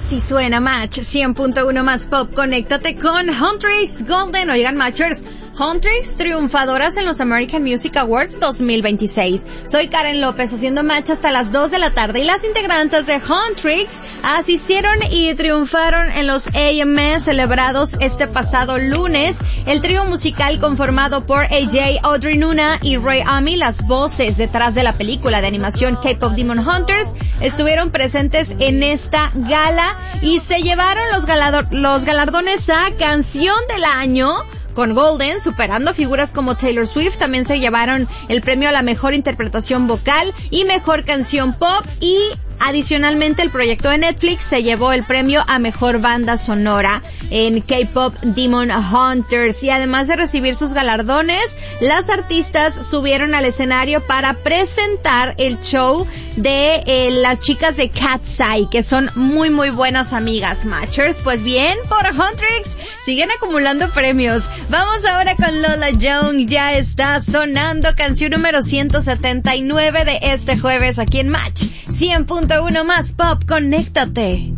Así suena Match 100.1 más pop. Conéctate con Huntrix Golden. Oigan, Matchers, Huntrix triunfadoras en los American Music Awards 2026. Soy Karen López haciendo match hasta las 2 de la tarde y las integrantes de Huntrix asistieron y triunfaron en los AMAs celebrados este pasado lunes. El trío musical conformado por AJ, Audrey Nuna y Roy Amy, las voces detrás de la película de animación K-Pop Demon Hunters, estuvieron presentes en esta gala y se llevaron los galardones a Canción del Año con Golden, superando figuras como Taylor Swift. También se llevaron el premio a la mejor interpretación vocal y mejor canción pop, y adicionalmente el proyecto de Netflix se llevó el premio a mejor banda sonora en K-Pop Demon Hunters. Y además de recibir sus galardones, las artistas subieron al escenario para presentar el show de las chicas de Cat's Eye, que son muy muy buenas amigas, Matchers. Pues bien, por Huntrix siguen acumulando premios. Vamos ahora con Lola Young. Ya está sonando canción número 179 de este jueves aquí en Match 100.1 más pop. Conéctate.